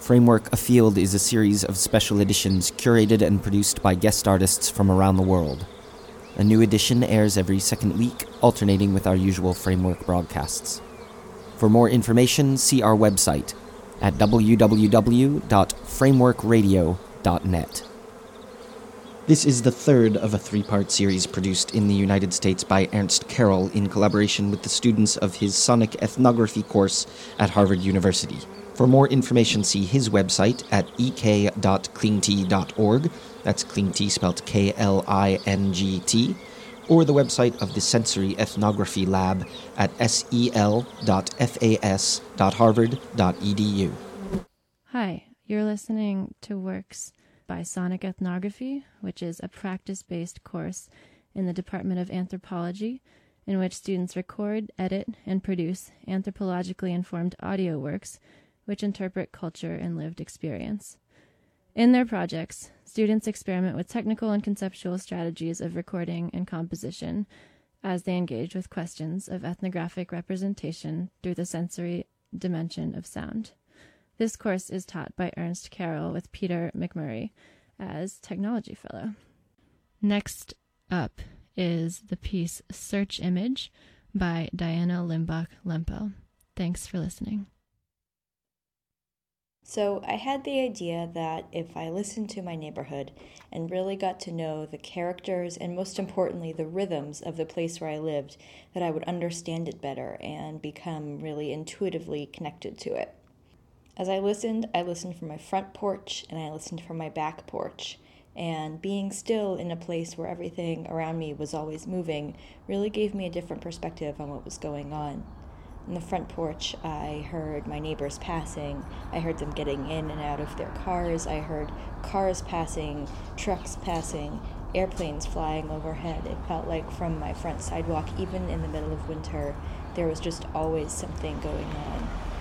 Framework Afield is a series of special editions curated and produced by guest artists from around the world. A new edition airs every second week, alternating with our usual Framework broadcasts. For more information, see our website at www.frameworkradio.net. This is the third of a three-part series produced in the United States by Ernst Carroll in collaboration with the students of his Sonic Ethnography course at Harvard University. For more information, see his website at ek.klingt.org, that's Klingt spelled Klingt, or the website of the Sensory Ethnography Lab at sel.fas.harvard.edu. Hi, you're listening to Works by Sonic Ethnography, which is a practice-based course in the Department of Anthropology, in which students record, edit, and produce anthropologically informed audio works which interpret culture and lived experience. In their projects, students experiment with technical and conceptual strategies of recording and composition as they engage with questions of ethnographic representation through the sensory dimension of sound. This course is taught by Ernst Carroll with Peter McMurray as Technology Fellow. Next up is the piece Search Image by Diana Limbach-Lempel. Thanks for listening. So I had the idea that if I listened to my neighborhood and really got to know the characters and most importantly the rhythms of the place where I lived, that I would understand it better and become really intuitively connected to it. As I listened from my front porch and I listened from my back porch. And being still in a place where everything around me was always moving really gave me a different perspective on what was going on. On the front porch, I heard my neighbors passing. I heard them getting in and out of their cars. I heard cars passing, trucks passing, airplanes flying overhead. It felt like from my front sidewalk, even in the middle of winter, there was just always something going on.